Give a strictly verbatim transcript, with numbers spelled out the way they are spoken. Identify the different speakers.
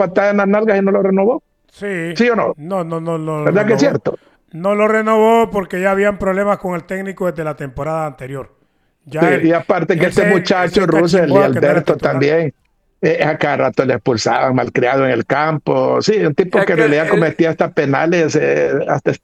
Speaker 1: patada en las nalgas y no lo renovó.
Speaker 2: Sí.
Speaker 1: ¿Sí o no?
Speaker 2: No, no, no, no lo
Speaker 1: ¿Verdad que es
Speaker 2: renovó.
Speaker 1: cierto?
Speaker 2: No lo renovó porque ya habían problemas con el técnico desde la temporada anterior.
Speaker 1: Sí,
Speaker 2: Ya él,
Speaker 1: y aparte que
Speaker 2: él
Speaker 1: este
Speaker 2: se,
Speaker 1: muchacho
Speaker 2: se
Speaker 1: Russell y
Speaker 2: cachimbó a que no era
Speaker 1: Alberto
Speaker 2: titular.
Speaker 1: también, eh, a cada rato le expulsaban, malcriado en el campo. Sí, un tipo
Speaker 3: Es
Speaker 1: que en
Speaker 3: que
Speaker 1: realidad
Speaker 3: él,
Speaker 1: cometía hasta penales, eh, hasta